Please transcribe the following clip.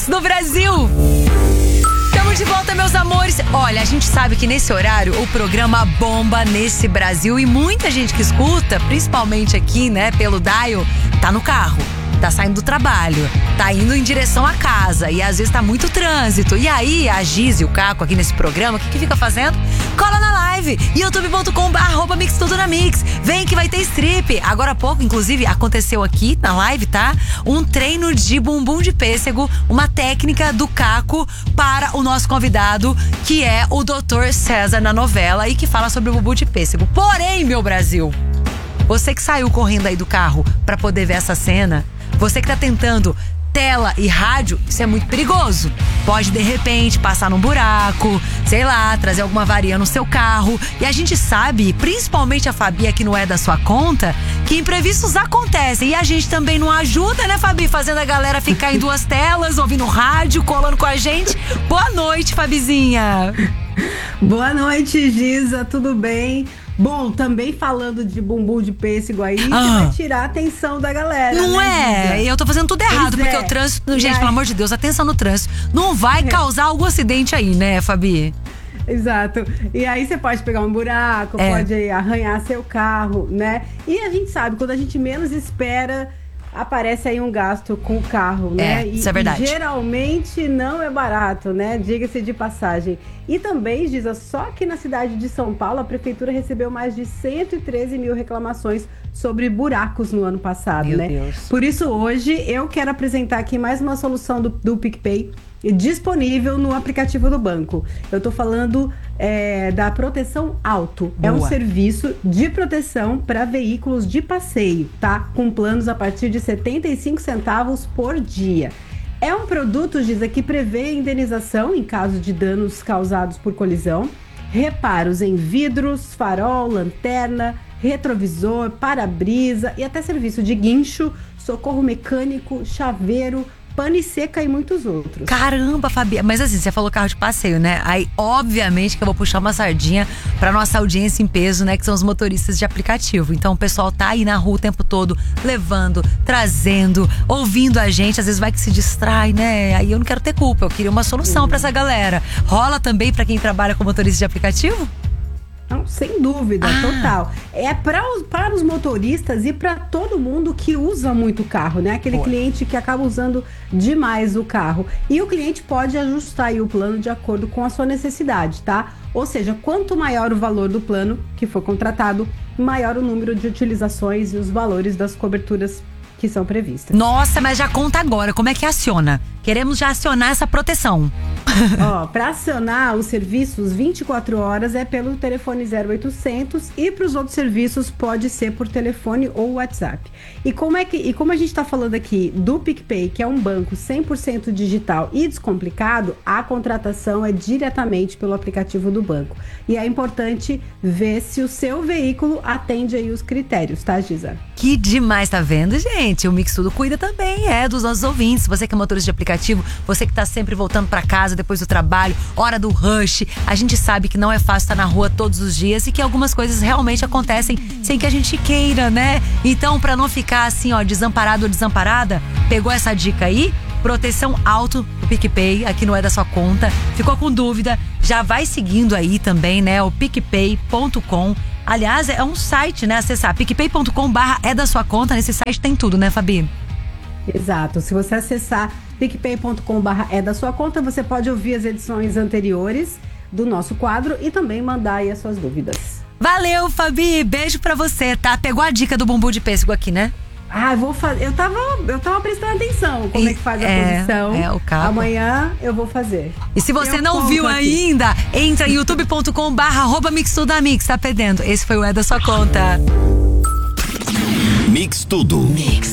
no Brasil. Estamos de volta, meus amores. Olha, a gente sabe que nesse horário o programa bomba nesse Brasil e muita gente que escuta, principalmente aqui, né, pelo dial, tá no carro. Tá saindo do trabalho, tá indo em direção à casa e às vezes tá muito trânsito. E aí, a Giz e o Caco aqui nesse programa, o que fica fazendo? Cola na live, youtube.com/mixtudonamix. Vem que vai ter strip. Agora há pouco, inclusive, aconteceu aqui na live, tá? Um treino de bumbum de pêssego, uma técnica do Caco para o nosso convidado, que é o Dr. César na novela e que fala sobre o bumbum de pêssego. Porém, meu Brasil, você que saiu correndo aí do carro pra poder ver essa cena, você que tá tentando tela e rádio, isso é muito perigoso. Pode, de repente, passar num buraco, sei lá, trazer alguma avaria no seu carro. E a gente sabe, principalmente a Fabi, que não é da sua conta, que imprevistos acontecem. E a gente também não ajuda, né, Fabi? Fazendo a galera ficar em duas telas, ouvindo rádio, colando com a gente. Boa noite, Fabizinha. Boa noite, Giza, tudo bem? Bom, também falando de bumbum de pêssego aí, que vai tirar a atenção da galera. Não, né, é? Eu tô fazendo tudo errado, porque o trânsito, gente, pelo amor de Deus, atenção no trânsito. Não vai causar algum acidente aí, né, Fabi? Exato. E aí você pode pegar um buraco, pode arranhar seu carro, né? E a gente sabe, quando a gente menos espera, aparece aí um gasto com o carro, né? Isso é verdade. E geralmente não é barato, né? Diga-se de passagem. E também, Giza, só que na cidade de São Paulo, a prefeitura recebeu mais de 113 mil reclamações sobre buracos no ano passado, Meu né? Deus. Por isso, hoje, eu quero apresentar aqui mais uma solução do PicPay disponível no aplicativo do banco. Eu tô falando da Proteção Auto. Boa. É um serviço de proteção para veículos de passeio, tá? Com planos a partir de 75 centavos por dia. É um produto, Giza, que prevê indenização em caso de danos causados por colisão, reparos em vidros, farol, lanterna, retrovisor, para-brisa e até serviço de guincho, socorro mecânico, chaveiro, pane seca e muitos outros. Caramba, Fabi. Mas assim, você falou carro de passeio, né? Aí, obviamente, que eu vou puxar uma sardinha pra nossa audiência em peso, né? Que são os motoristas de aplicativo. Então, o pessoal tá aí na rua o tempo todo, levando, trazendo, ouvindo a gente. Às vezes vai que se distrai, né? Aí eu não quero ter culpa. Eu queria uma solução pra essa galera. Rola também pra quem trabalha com motorista de aplicativo? Não, sem dúvida, total. É para os motoristas e para todo mundo que usa muito o carro, né? Aquele cliente que acaba usando demais o carro. E o cliente pode ajustar aí o plano de acordo com a sua necessidade, tá? Ou seja, quanto maior o valor do plano que for contratado, maior o número de utilizações e os valores das coberturas que são previstas. Nossa, mas já conta agora, como é que aciona? Queremos já acionar essa proteção. Para acionar os serviços 24 horas é pelo telefone 0800 e para os outros serviços pode ser por telefone ou WhatsApp. E como a gente está falando aqui do PicPay, que é um banco 100% digital e descomplicado, a contratação é diretamente pelo aplicativo do banco. E é importante ver se o seu veículo atende aí os critérios, tá, Giza? Que demais, tá vendo, gente? O Mix Tudo cuida também, dos nossos ouvintes. Você que é motorista de aplicativo, você que tá sempre voltando pra casa depois do trabalho, hora do rush. A gente sabe que não é fácil estar na rua todos os dias e que algumas coisas realmente acontecem sem que a gente queira, né? Então, pra não ficar assim, desamparado ou desamparada, pegou essa dica aí? Proteção Auto do PicPay, aqui não é da sua conta. Ficou com dúvida? Já vai seguindo aí também, né? O picpay.com. Aliás, é um site, né? Acessar picpay.com/é da sua conta. Nesse site tem tudo, né, Fabi? Exato. Se você acessar picpay.com/é da sua conta, você pode ouvir as edições anteriores do nosso quadro e também mandar aí as suas dúvidas. Valeu, Fabi. Beijo pra você, tá? Pegou a dica do bumbum de pêssego aqui, né? Ah, eu vou fazer. Eu tava prestando atenção como é que faz a posição. O cabo. Amanhã eu vou fazer. E se você não viu ainda, entra em youtube.com/mixtudamix, tá perdendo. Esse foi o É da Sua Conta. Mix Tudo.